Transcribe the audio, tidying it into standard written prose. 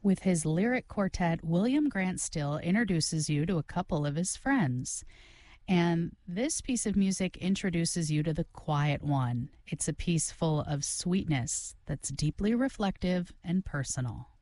With his lyric quartet, William Grant Still introduces you to a couple of his friends. And this piece of music introduces you to the quiet one. It's a piece full of sweetness that's deeply reflective and personal.